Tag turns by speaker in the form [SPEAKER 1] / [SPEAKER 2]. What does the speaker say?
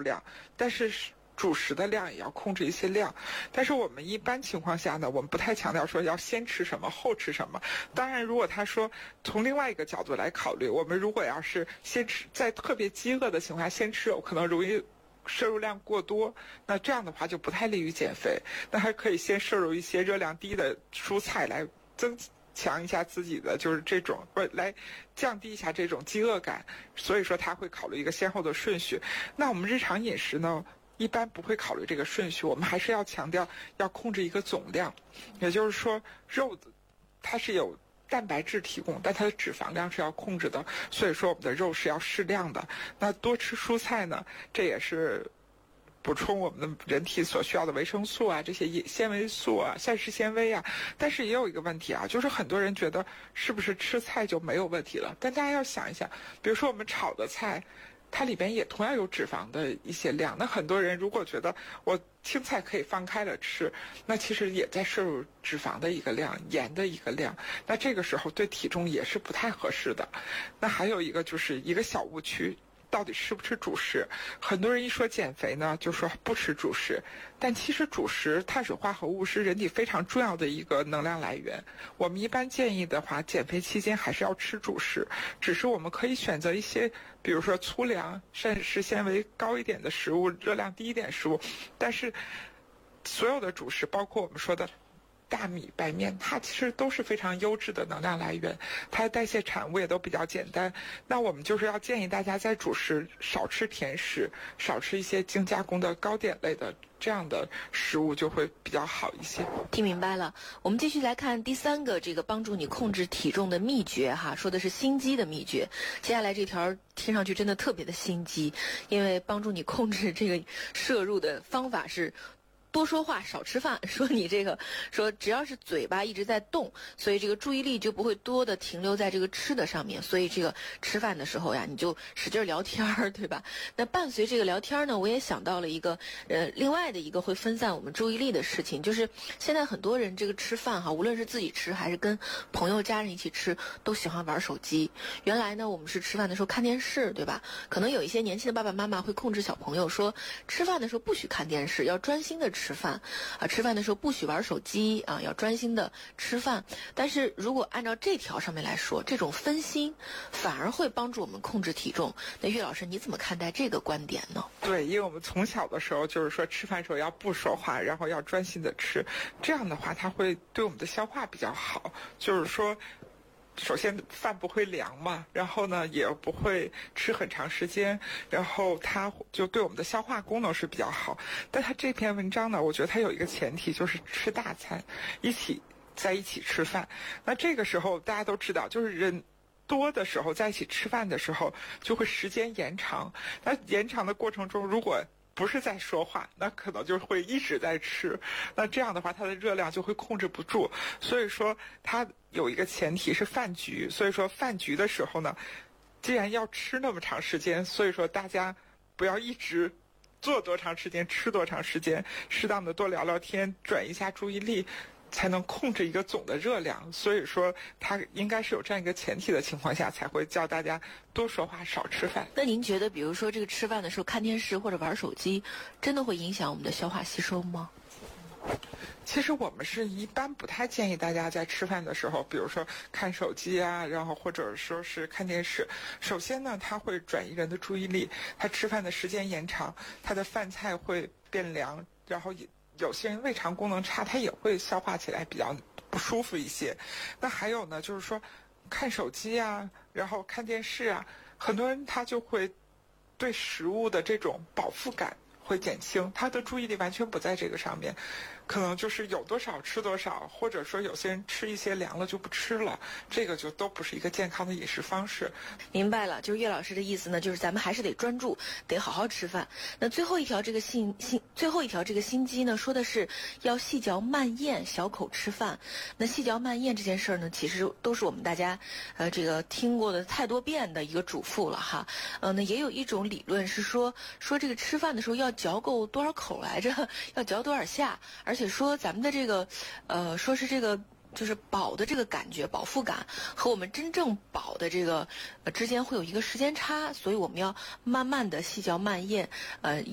[SPEAKER 1] 量，但是主食的量也要控制一些量。但是我们一般情况下呢，我们不太强调说要先吃什么后吃什么。当然如果他说从另外一个角度来考虑，我们如果要是先吃，在特别饥饿的情况下先吃肉，可能容易摄入量过多，那这样的话就不太利于减肥。那还可以先摄入一些热量低的蔬菜来增强一下自己的就是这种来降低一下这种饥饿感。所以说他会考虑一个先后的顺序。那我们日常饮食呢一般不会考虑这个顺序，我们还是要强调要控制一个总量。也就是说肉它是有蛋白质提供，但它的脂肪量是要控制的，所以说我们的肉是要适量的。那多吃蔬菜呢，这也是补充我们的人体所需要的维生素啊，这些纤维素啊、膳食纤维啊。但是也有一个问题啊，就是很多人觉得是不是吃菜就没有问题了？但大家要想一想，比如说我们炒的菜，它里边也同样有脂肪的一些量。那很多人如果觉得我青菜可以放开了吃，那其实也在摄入脂肪的一个量、盐的一个量。那这个时候对体重也是不太合适的。那还有一个就是一个小误区，到底吃不吃主食？很多人一说减肥呢，就说不吃主食，但其实主食碳水化合物是人体非常重要的一个能量来源。我们一般建议的话，减肥期间还是要吃主食，只是我们可以选择一些，比如说粗粮、膳食纤维高一点的食物，热量低一点的食物。但是所有的主食，包括我们说的大米、白面，它其实都是非常优质的能量来源，它的代谢产物也都比较简单。那我们就是要建议大家在主食少吃甜食，少吃一些精加工的高碘类的这样的食物，就会比较好一些。
[SPEAKER 2] 听明白了，我们继续来看第三个这个帮助你控制体重的秘诀哈，说的是心机的秘诀。接下来这条听上去真的特别的心机，因为帮助你控制这个摄入的方法是多说话少吃饭，说你这个说只要是嘴巴一直在动，所以这个注意力就不会多的停留在这个吃的上面，所以这个吃饭的时候呀，你就使劲聊天儿，对吧？那伴随这个聊天呢，我也想到了一个另外的一个会分散我们注意力的事情，就是现在很多人这个吃饭哈，无论是自己吃还是跟朋友家人一起吃，都喜欢玩手机。原来呢，我们是吃饭的时候看电视，对吧？可能有一些年轻的爸爸妈妈会控制小朋友说，吃饭的时候不许看电视，要专心的吃饭啊，吃饭的时候不许玩手机啊，要专心的吃饭。但是如果按照这条上面来说，这种分心反而会帮助我们控制体重。那岳老师你怎么看待这个观点呢？
[SPEAKER 1] 对，因为我们从小的时候就是说吃饭的时候要不说话，然后要专心的吃，这样的话它会对我们的消化比较好。就是说首先饭不会凉嘛，然后呢也不会吃很长时间，然后它就对我们的消化功能是比较好。但它这篇文章呢，我觉得它有一个前提，就是吃大餐，在一起吃饭。那这个时候大家都知道，就是人多的时候在一起吃饭的时候，就会时间延长。那延长的过程中，如果不是在说话，那可能就会一直在吃，那这样的话它的热量就会控制不住。所以说它有一个前提是饭局，所以说饭局的时候呢，既然要吃那么长时间，所以说大家不要一直坐多长时间吃多长时间，适当的多聊聊天，转移一下注意力，才能控制一个总的热量。所以说它应该是有这样一个前提的情况下，才会教大家多说话少吃饭。
[SPEAKER 2] 那您觉得比如说这个吃饭的时候看电视或者玩手机，真的会影响我们的消化吸收吗？
[SPEAKER 1] 其实我们是一般不太建议大家在吃饭的时候，比如说看手机啊，然后或者说是看电视。首先呢，它会转移人的注意力，它吃饭的时间延长，它的饭菜会变凉，然后有些人胃肠功能差，它也会消化起来比较不舒服一些。那还有呢，就是说看手机啊，然后看电视啊，很多人他就会对食物的这种饱腹感会减轻，他的注意力完全不在这个上面，可能就是有多少吃多少，或者说有些人吃一些凉了就不吃了，这个就都不是一个健康的饮食方式。
[SPEAKER 2] 明白了，就是岳老师的意思呢，就是咱们还是得专注，得好好吃饭。那最后一条这个最后一条这个心机呢，说的是要细嚼慢咽，小口吃饭。那细嚼慢咽这件事儿呢，其实都是我们大家这个听过的太多遍的一个嘱咐了哈。那也有一种理论是说这个吃饭的时候要嚼够多少口来着，要嚼多少下，而且说咱们的这个说是这个就是饱的这个感觉，饱腹感和我们真正饱的这个之间会有一个时间差，所以我们要慢慢的细嚼慢咽，